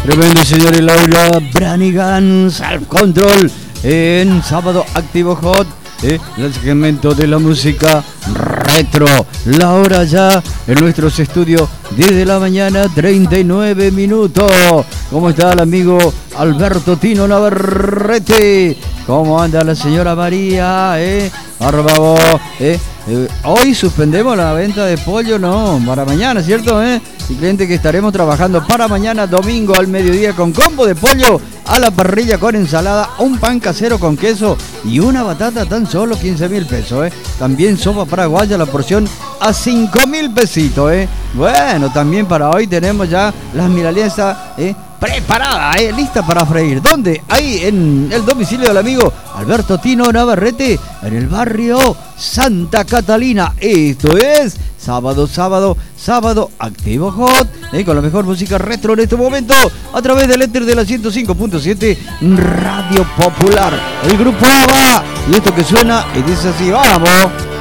Tremendo, señores. Laura Branigan, Self Control, en Sábado Activo Hot, el segmento de la música retro. La hora ya en nuestros estudios desde la mañana, 39 minutos. ¿Cómo está el amigo Alberto Tino Navarrete? ¿Cómo anda la señora María? Bárbaro, hoy suspendemos la venta de pollo, no, para mañana, ¿cierto? Simplemente que estaremos trabajando para mañana, domingo al mediodía, con combo de pollo a la parrilla con ensalada, un pan casero con queso y una batata, tan solo 15.000 pesos, También sopa paraguaya, la porción a 5.000 pesitos, Bueno, también para hoy tenemos ya las milanesas, preparada, lista para freír. ¿Dónde? Ahí en el domicilio del amigo Alberto Tino Navarrete, en el barrio Santa Catalina. Esto es sábado Activo Hot, con la mejor música retro en este momento, a través del éter de la 105.7 Radio Popular. El grupo ABBA, y esto que suena y dice así, vamos.